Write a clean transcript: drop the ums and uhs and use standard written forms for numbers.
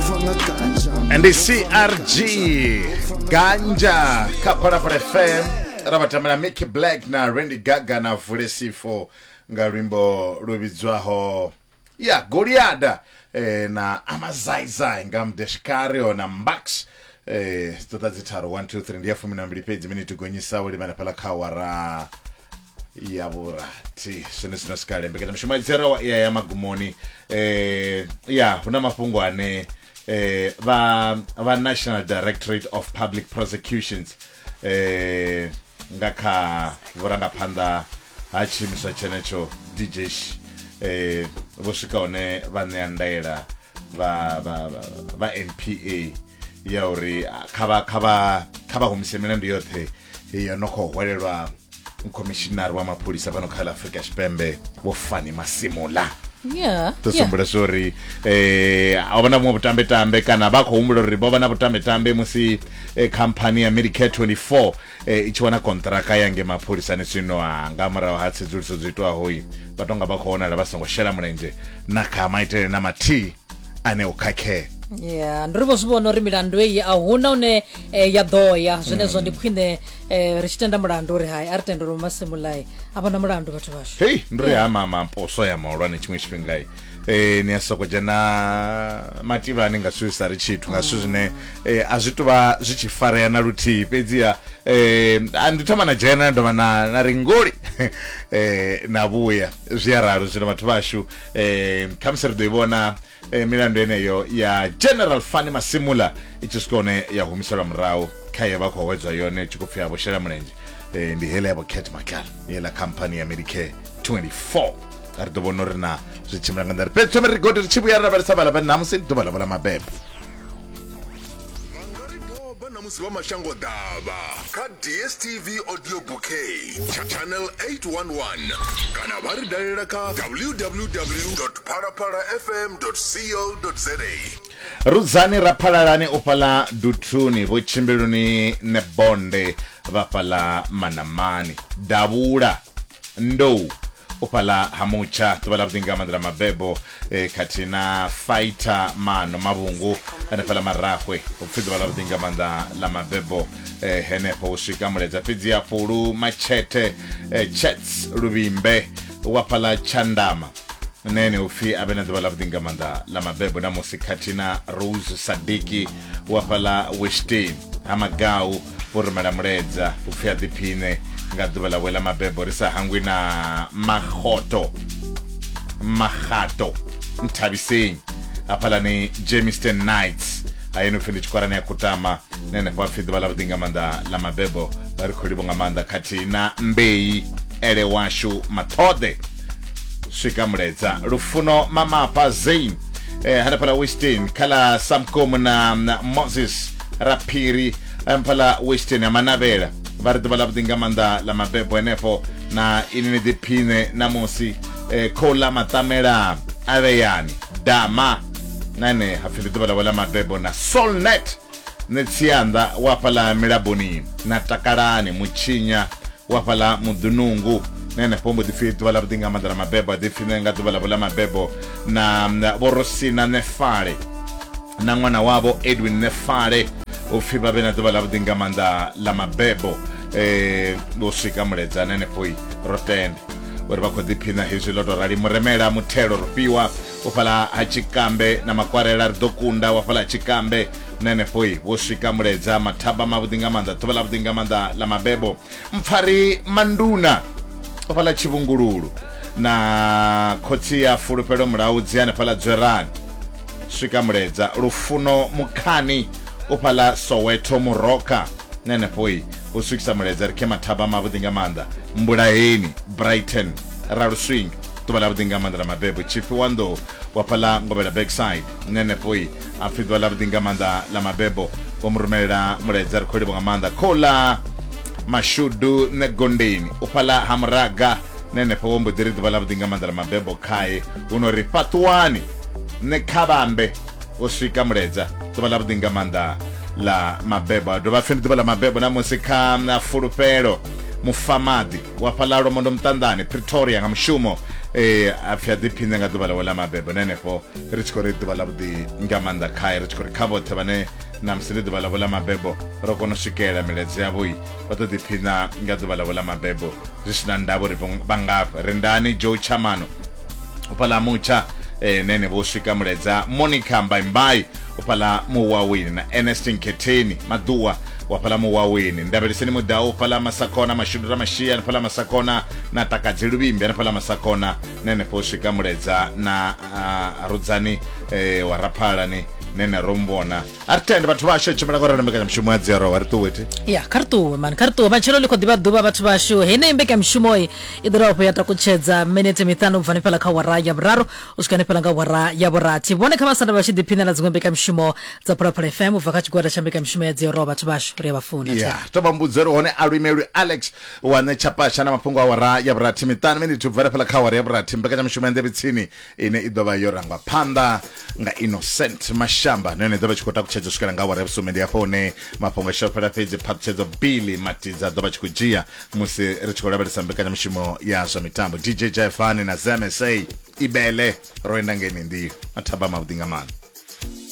And the CRG Ganja Kapara for FM Rabatamana Mickey Black na Randy Gaga na Vulesi for Ngarimbo Rubizwaho ya Goliada na Amazaizai Ngam Deshkario na Max Totazitaro 1 2 3 ndiye fumi na mbilipeji mini tugonyisa wali manapala kawara yabura ti sunisina skale mbeketa mshumaji zero ya magumoni ya una mafungwane va National Directorate of Public Prosecutions ngaka voranga panda hachi miswa chenecho DJsh voshika one vaneandaira va NPA yauri kava humisemena ndiyote noko hwelelwa commissioner wa mapolisa pano khala Afrika Shipembe wofani Masimula tosumbula sorry abana mu butambe tambe kana bako humbulo ribo bana butambe tambe musi company ya Medicare 24 ichiwana kontraka yange mapolisa nesino ngamara wa hatsi zulso zitwa hoyi batonga bako ona labasongo shela mlenje nakamaitele na mati ane ukake ndrivo sibona ri milandu ye ahuna une ya doya zvenezo ndiphine richitenda mulandu ri hai aritendero Masimulai abana mulandu bathu basho hey ndri mama mposo ya maulwane chimwe chipingai ni asoko jana mativa ninga suicide chitu ngasuzine azituva zvichifara na ruti pedzia anditama na jana ndo na ringori nabuya zviararo zvino bathu basho kamsero doibona milandu eneyo ya General Fani Masimula ichiskone ya humisala mrao kaya bako wedzwa yone chikufya boshela mlenje ndi hele yabo Kate Makala yela company ya Medicare 24 ardobonorna zichimrangandar petso merigodo chibuyara barisabala banamusi dobala bala mabebe Wa mashango daba ka DSTV audio bouquet channel 811 kana bari dalera ka www.paraparafm.co.za Ruzani rapalalani opala dutuni vochimbeluni nebonde vapala manamani dabura ndo opala hamucha tubala bdinga mandra mabebo katina fighter mano mabungu anapala marahwe ufidu bala bdinga manda la mabebo hene po shikamuleza pizia puru machete chets rubimbe wapala chandama nene ufi abena bala bdinga manda la mabebo na musikatina Rose Sadiki wapala Westin amagau por madamreza ufi adipine ngadubala wela mabebo risa hangwi na mahato ntabising apala ni Jamestown Knights ayenu findi chukwarani ya kutama nene kwa fidi bala budinga manda la mabebo bari kulibonga manda kati na mbei ele washu matode shikamreza rufuno mama pa Zain hanapala Westin kala Samkom na Moses Rapiri pala Westin ya Manabela vardo balabdinga manda la mabebo enefo na inini dipine na mosi kola matamera aveyani dama nane hafilido bala mabebo na Solnet netsianda wapala miraboni na takarani muchinya wapala mudunungu nene pombo difito balabdinga manda la mabebo difine ngado bala mabebo na borosina nefare na mwana wabo Edwin Nefare ufiba bena dobala bdinga manda la mabebo usika mleza nene poi rotend werba ko dipina hizo lodo rali muremera mutero rupiwa ufala hachikambe na makwarela dokunda wafala chikambe nene poi usika mleza mataba mabdinga manda dobala bdinga manda la mabebo mfari manduna ufala chivungururu na kotia furupero mraudzi ane pala dzerani shika mleza rufuno mukani upala Soweto Muroka nene poi usukisa mleza kema taba mabudinga manda mbulaeni Brighton Raruswing tubala budinga manda mabebo chief wando wapala ngobela backside nene poi afidwa la budinga manda la mabebo omrumela mleza kolibonga manda kola mashudu negondeni upala hamraga nene pombo diridi bala budinga manda la mabebo kai unori patuani ne kabambe usika mleza tubala budinga manda la mabebo doba fendi tubala mabebo na musika na furupero mufamadi wapala romondo mtandani Pretoria ngamshumo afya diphine nga ḓuvha ḽawe ḽa mabebo na henefho ri tshi khou ri ḓuvha ḽavhuḓi nga maanḓa khae ri tshi khou ri kha vhoṱhe vhane na musi ndi ḓuvha ḽavho ḽa mabebo ro kona u swikelela miledzi yavhoi vha ḓo ḓiphina nga ḓuvha ḽavho ḽa mabebo zwi si na ndavha uri vha ngafha ri ndani Joe Chamano uphala mutsha nene vho swika muledza Monica Mbaimbai uphala muwawini na Ernest Nketheni maduwa waphala muwawini Ndabeliseni Mudau uphala Masakona Mashudura Mashia uphala Masakona na Takadzi Lubimbi uphala Masakona nene vho swika muledza na Rudzani waraphalani nene rombona artende bathu basho tshimela gore mbeka mshumo ya 0 wari tuwete ya kartu man kartu matshelo liko diba duba bathu basho hene mbeka mshumo idira opo yata kutshedza minute mitano mvani phala kha wara ya braro uskane phala nga wara ya borati bone kha basana bashi diphinela dzingwe mbeka mshumo dza Pulapula FM uva tshigwada tsha mbeka mshumo ya 0 bathu basho ri bafuna ya to bambudzero hone alwimeli Alex wane chapasha na mafhungo a wara ya borati mitano minute ubvela phala kha wara ya borati mbeka mshumo ya ndebitsini ine idova yorangwa phanda nga Innocent Shamba nene doba chikota kuchedza swikela nga wara vhusumende yafho ne mafhungo shopela fedzi phatshedzo Billy Matiza doba chikujia musi ri tshi khou lavhelesa mbekanyamushumo ya zwa mitambo DJ Jefani na ZMSA ibele roenda ngeni ndi mathaba mavhuḓi nga maanḓa.